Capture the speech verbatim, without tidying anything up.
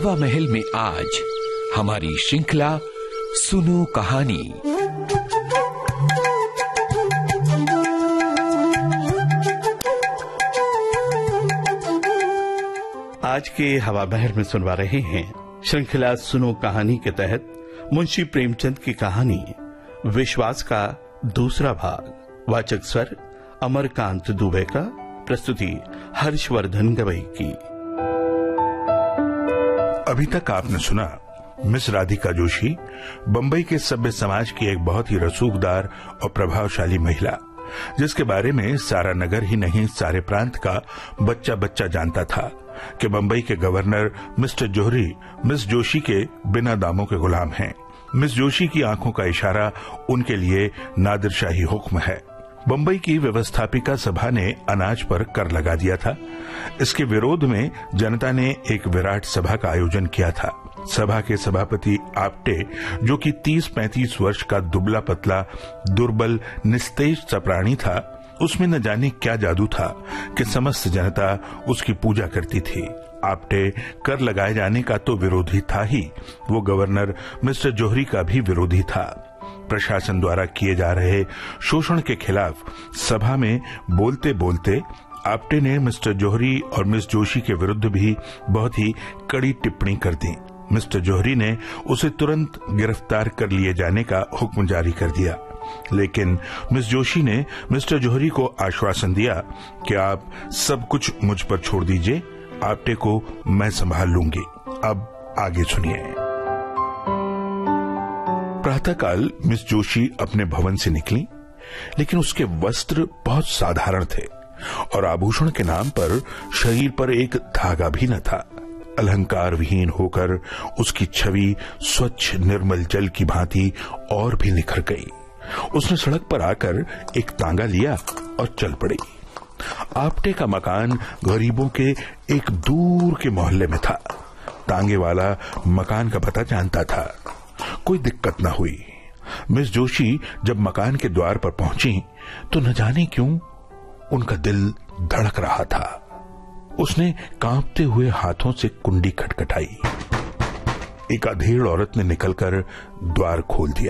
हवा महल में आज हमारी श्रृंखला सुनो कहानी। आज के हवा महल में सुनवा रहे हैं श्रृंखला सुनो कहानी के तहत मुंशी प्रेमचंद की कहानी विश्वास का दूसरा भाग। वाचक स्वर अमरकांत दुबे का, प्रस्तुति हर्षवर्धन गवई की। अभी तक आपने सुना मिस राधिका जोशी बंबई के सभ्य समाज की एक बहुत ही रसूखदार और प्रभावशाली महिला, जिसके बारे में सारा नगर ही नहीं सारे प्रांत का बच्चा बच्चा जानता था कि बंबई के गवर्नर मिस्टर जोहरी मिस जोशी के बिना दामों के गुलाम हैं। मिस जोशी की आंखों का इशारा उनके लिए नादिरशाही हुक्म है। बंबई की व्यवस्थापिका सभा ने अनाज पर कर लगा दिया था। इसके विरोध में जनता ने एक विराट सभा का आयोजन किया था। सभा के सभापति आपटे, जो कि तीस पैंतीस वर्ष का दुबला पतला दुर्बल निस्तेज सा प्राणी था, उसमें न जाने क्या जादू था कि समस्त जनता उसकी पूजा करती थी। आपटे कर लगाए जाने का तो विरोधी था ही, वो गवर्नर मिस्टर जोहरी का भी विरोधी था। प्रशासन द्वारा किए जा रहे शोषण के खिलाफ सभा में बोलते बोलते आपटे ने मिस्टर जोहरी और मिस जोशी के विरुद्ध भी बहुत ही कड़ी टिप्पणी कर दी। मिस्टर जोहरी ने उसे तुरंत गिरफ्तार कर लिए जाने का हुक्म जारी कर दिया, लेकिन मिस जोशी ने मिस्टर जोहरी को आश्वासन दिया कि आप सब कुछ मुझ पर छोड़ दीजिए, आपटे को मैं संभाल लूंगी। अब आगे सुनिए। प्रातःकाल मिस जोशी अपने भवन से निकली, लेकिन उसके वस्त्र बहुत साधारण थे और आभूषण के नाम पर शरीर पर एक धागा भी न था। अलंकार विहीन होकर उसकी छवि स्वच्छ निर्मल जल की भांति और भी निखर गई। उसने सड़क पर आकर एक तांगा लिया और चल पड़ी। आपटे का मकान गरीबों के एक दूर के मोहल्ले में था। तांगे वाला मकान का पता जानता था। कोई दिक्कत न हुई। मिस जोशी जब मकान के द्वार पर पहुंची तो न जाने क्यों उनका दिल धड़क रहा था। उसने कांपते हुए हाथों से कुंडी खटखटाई। एक अधेड़ औरत ने निकलकर द्वार खोल दिया।